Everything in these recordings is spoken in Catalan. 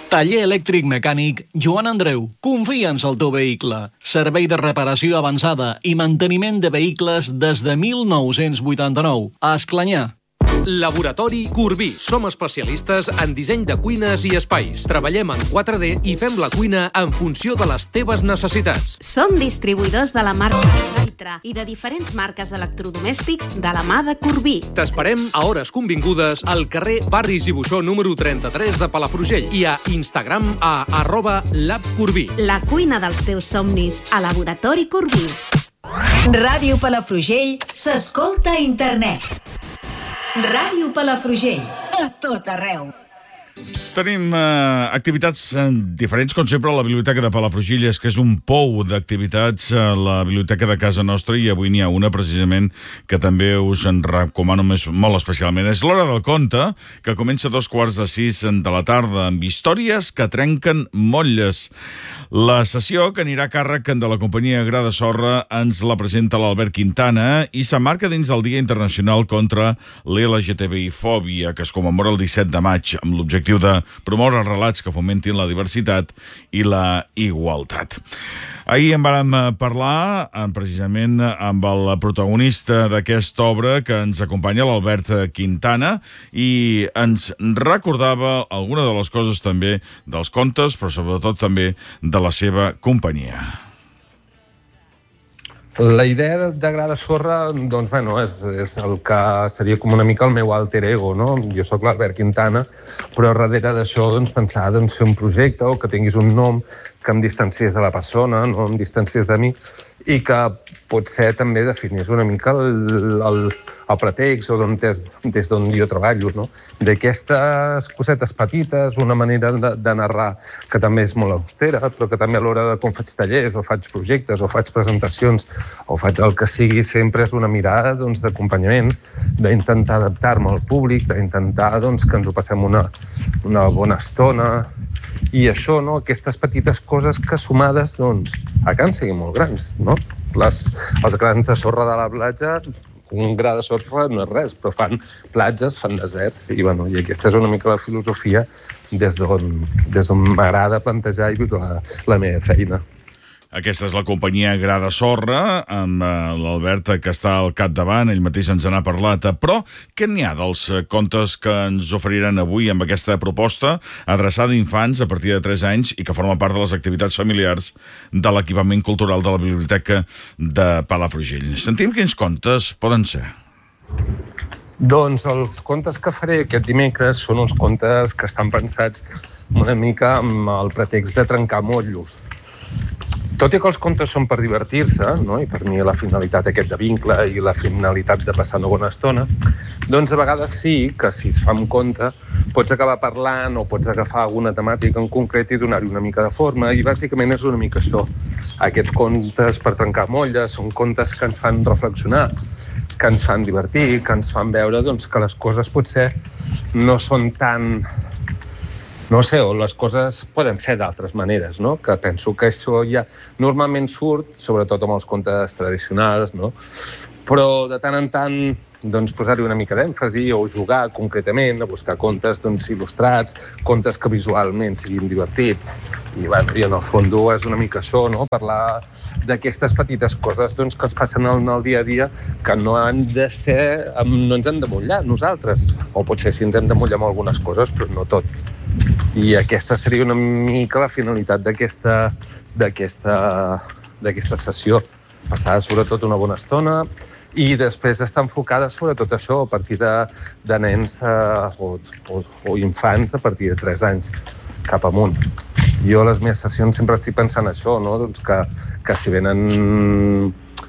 Taller elèctric mecànic Joan Andreu. Confia'ns al teu vehicle. Servei de reparació avançada i manteniment de vehicles des de 1989. A Esclanyà. Laboratori Corbí. Som especialistes en disseny de cuines i espais. Treballem en 4D i fem la cuina en funció de les teves necessitats. Som distribuïdors de la marca Saitra i de diferents marques d'electrodomèstics de la mà de Corbí. T'esperem a hores convingudes al carrer Barris i Buixó número 33 de Palafrugell i a Instagram a @labcorbí. La cuina dels teus somnis a Laboratori Corbí. Ràdio Palafrugell s'escolta a internet. Ràdio Palafrugell, a tot arreu. Tenim activitats diferents, com sempre, a la Biblioteca de Palafrugell, que és un pou d'activitats a la Biblioteca de casa nostra, i avui n'hi ha una, precisament, que també us en recomano molt especialment. És l'Hora del Conte, que comença a 5:15 de la tarda, amb històries que trenquen motlles. La sessió, que anirà a càrrec de la companyia Gra de Sorra, ens la presenta l'Albert Quintana i s'emmarca dins del Dia Internacional contra l'LGTBI-fòbia, que es commemora el 17 de maig, amb l'objectiu de promoure relats que fomentin la diversitat i la igualtat. Ahir en vàrem parlar precisament amb el protagonista d'aquesta obra que ens acompanya, l'Albert Quintana, i ens recordava alguna de les coses també dels contes, però sobretot també de la seva companyia. La idea de Gra de Sorra, doncs, bueno, és el que seria com una mica el meu alter ego, no? Jo sóc l'Albert Quintana, però darrere d'això, doncs, pensar, doncs, fer un projecte o que tinguis un nom que em distanciés de la persona, no em distanciés de mi, i que potser també definís una mica el pretext o des d'on jo treballo, no? D'aquestes cosetes petites, una manera de narrar que també és molt austera, però que també a l'hora de quan faig tallers o faig projectes o faig presentacions o faig el que sigui, sempre és una mirada, doncs, d'acompanyament, d'intentar adaptar-me al públic, d'intentar, doncs, que ens ho passem una bona estona. I això, no? Aquestes petites coses que sumades, doncs, acaben siguin molt grans, no? Els grans de sorra de la platja, un gra de sorra no és res, però fan platges, fan desert, i aquesta és una mica la filosofia des d'on m'agrada plantejar i viure la meva feina. Aquesta és la companyia Gra de Sorra, amb l'Albert, que està al capdavant, ell mateix ens n'ha parlat. Però què n'hi ha dels contes que ens oferiran avui amb aquesta proposta adreçada a infants a partir de 3 anys i que forma part de les activitats familiars de l'equipament cultural de la Biblioteca de Palafrugell? Sentim quins contes poden ser. Doncs els contes que faré aquest dimecres són uns contes que estan pensats una mica amb el pretext de trencar motllos. Tot i que els contes són per divertir-se, no? I per mi la finalitat aquest de vincle i la finalitat de passar una bona estona, doncs a vegades sí que si es fa un conte pots acabar parlant o pots agafar alguna temàtica en concret i donar-hi una mica de forma, i bàsicament és una mica això. Aquests contes per trencar molles són contes que ens fan reflexionar, que ens fan divertir, que ens fan veure, doncs, que les coses potser no són tan... No sé, o les coses poden ser d'altres maneres, no? Que penso que això ja normalment surt, sobretot amb els contes tradicionals, no? Però de tant en tant, doncs, posar-hi una mica d'èmfasi o jugar concretament a buscar contes, doncs, il·lustrats, contes que visualment siguin divertits. I en el fons és una mica això, no? Parlar d'aquestes petites coses, doncs, que ens passen en el dia a dia, que no han de ser, no ens hem de mullar nosaltres. O potser sí ens hem de mullar amb algunes coses, però no tot. I aquesta seria una mica la finalitat d'aquesta sessió. Passar sobretot una bona estona i després estar enfocada sobretot això a partir de nens o infants a partir de 3 anys cap amunt. Jo a les meves sessions sempre estic pensant això, no? Doncs que si venen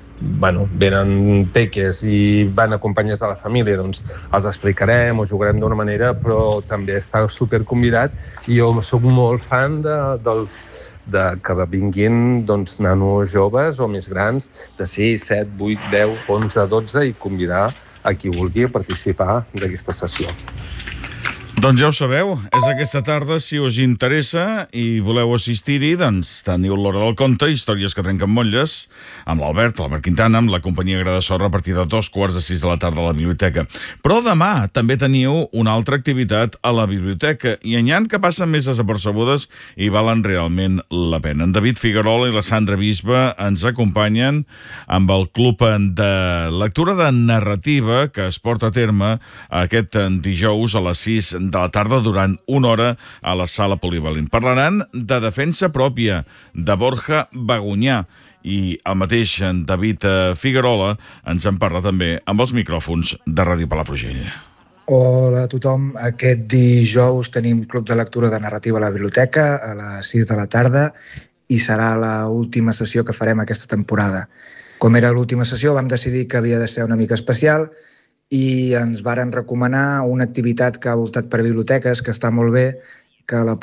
peques i van acompanyats de la família, doncs els explicarem o jugarem d'una manera, però també està superconvidat i jo soc molt fan que vinguin, doncs, nanos joves o més grans de 6, 7, 8, 10, 11, 12 i convidar a qui vulgui a participar d'aquesta sessió. Doncs ja ho sabeu, és aquesta tarda, si us interessa i voleu assistir-hi, doncs teniu l'Hora del Conte, històries que trenquen motlles, amb l'Albert Quintana, amb la companyia Gra de Sorra, a partir de 2:45 de la tarda a la biblioteca. Però demà també teniu una altra activitat a la biblioteca, i n'hi ha que passen més desapercebudes i valen realment la pena. En David Figuerola i la Sandra Bisbe ens acompanyen amb el Club de Lectura de Narrativa que es porta a terme aquest dijous a les 6 de la tarda durant una hora a la Sala Polivalent. Parlaran de defensa pròpia, de Borja Bagunyà, i el mateix David Figuerola ens en parla també amb els micròfons de Ràdio Palafrugell. Hola a tothom. Aquest dijous tenim Club de Lectura de Narrativa a la biblioteca a les 6 de la tarda i serà l'última sessió que farem aquesta temporada. Com era l'última sessió, vam decidir que havia de ser una mica especial i ens varen recomanar una activitat que ha voltat per biblioteques, que està molt bé, que la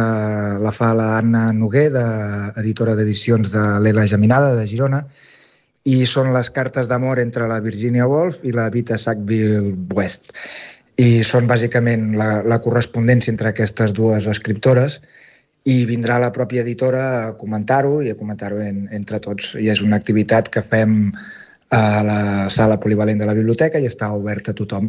fa l'Anna Noguer, editora d'edicions de l'Ela Geminada, de Girona, i són les cartes d'amor entre la Virginia Woolf i la Vita Sackville-West. I són bàsicament la correspondència entre aquestes dues escriptores, i vindrà la pròpia editora a comentar-ho i a comentar-ho entre tots. I és una activitat que fem a la Sala Polivalent de la biblioteca i està oberta a tothom.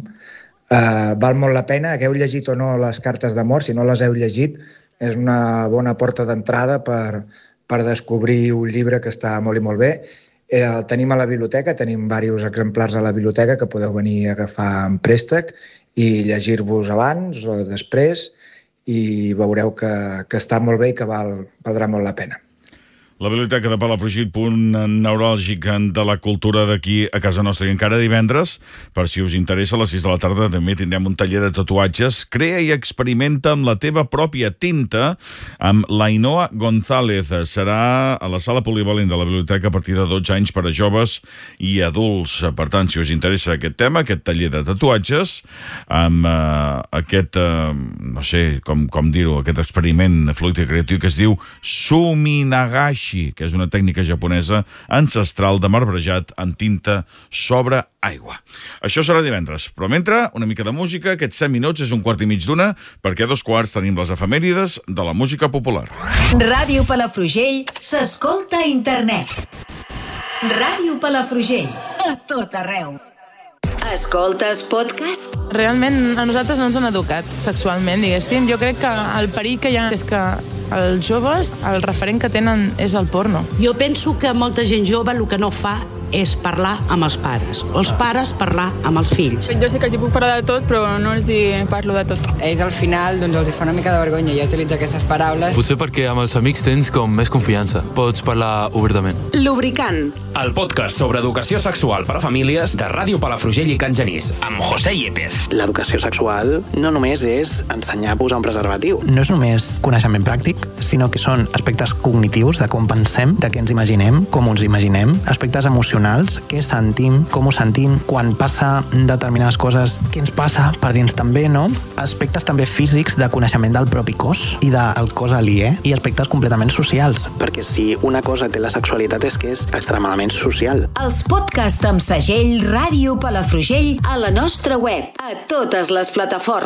Val molt la pena, hagueu llegit o no les cartes d'amor, si no les heu llegit, és una bona porta d'entrada per descobrir un llibre que està molt i molt bé. El tenim a la biblioteca, tenim diversos exemplars a la biblioteca que podeu venir a agafar en préstec i llegir-vos abans o després, i veureu que està molt bé i que valdrà molt la pena. La Biblioteca de Palafrugell, punt neuràlgic de la cultura d'aquí a casa nostra. I encara divendres, per si us interessa, a les 6 de la tarda també tindrem un taller de tatuatges. Crea i experimenta amb la teva pròpia tinta amb l'Ainoa González. Serà a la Sala Polivalent de la Biblioteca a partir de 12 anys per a joves i adults. Per tant, si us interessa aquest tema, aquest taller de tatuatges, amb aquest, no sé com dir-ho, aquest experiment fluid i creatiu que es diu Suminagashi, que és una tècnica japonesa ancestral de marbrejat en tinta sobre aigua. Això serà divendres, però mentre, una mica de música. Aquests 7 minuts és 1:15, perquè a 2:15 tenim les efemèrides de la música popular. Ràdio Palafrugell s'escolta a internet. Ràdio Palafrugell, a tot arreu. Escoltes podcast? Realment a nosaltres no ens han educat sexualment, diguéssim. Jo crec que el perill que hi ha és que els joves, el referent que tenen és el porno. Jo penso que molta gent jove el que no fa és parlar amb els pares, o els pares parlar amb els fills. Jo sé que els hi puc parlar de tot, però no els hi parlo de tot. Ells al final doncs, els fa una mica de vergonya ja utilitzar aquestes paraules. Potser perquè amb els amics tens com més confiança. Pots parlar obertament. Lubricant. El podcast sobre educació sexual per a famílies de Ràdio Palafrugell i Can Genís, amb José Yepes. L'educació sexual no només és ensenyar a posar un preservatiu. No és només coneixement pràctic, sinó que són aspectes cognitius de com pensem, de què ens imaginem, com ens imaginem, aspectes emocionals, què sentim, com ho sentim, quan passa determinades coses, què ens passa per dins també, no? Aspectes també físics de coneixement del propi cos i del cos aliè, i aspectes completament socials. Perquè si una cosa té la sexualitat és que és extremadament social. Els podcasts amb segell Ràdio Palafrugell a la nostra web, a totes les plataformes.